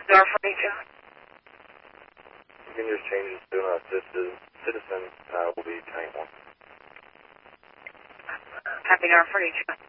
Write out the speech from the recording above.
Dar Furniture. You can just change it to citizen will be tank 1. Happy Dar Furniture.